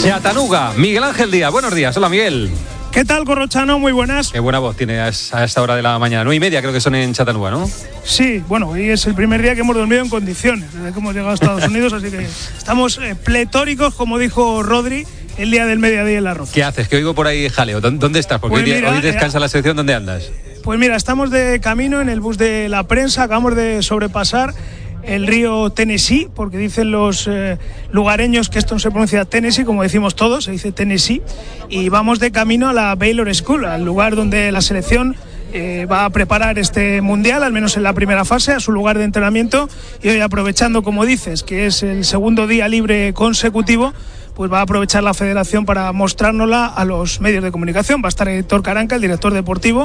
Chattanooga, Miguel Ángel Díaz, buenos días. Hola, Miguel. ¿Qué tal, Corrochano? Muy buenas. Qué buena voz tiene a esta hora de la mañana, 9:30 creo que son en Chattanooga, ¿no? Sí, bueno, hoy es el primer día que hemos dormido en condiciones, desde que hemos llegado a Estados Unidos, así que estamos pletóricos, como dijo Rodri, el día del mediodía en la Roza. ¿Qué haces? Que oigo por ahí jaleo. ¿Dónde estás? Porque pues hoy descansa la sección. ¿Dónde andas? Pues mira, estamos de camino en el bus de la prensa, acabamos de sobrepasar el río Tennessee, porque dicen los lugareños que esto no se pronuncia Tennessee, como decimos todos, se dice Tennessee, y vamos de camino a la Baylor School, al lugar donde la selección va a preparar este mundial, al menos en la primera fase, a su lugar de entrenamiento, y hoy, aprovechando, como dices, que es el segundo día libre consecutivo, pues va a aprovechar la federación para mostrárnosla a los medios de comunicación. Va a estar Héctor Caranca, el director deportivo,